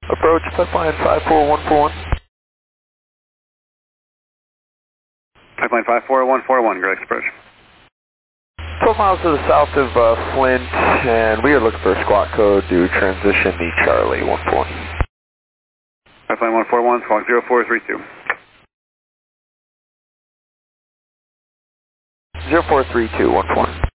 Approach pipeline 54141. Pipeline 54141, Greg approach. 12 miles to the south of Flint, and we are looking for a squawk code to transition the Charlie 141. Pipeline 141, squawk 0432. 0432, 141.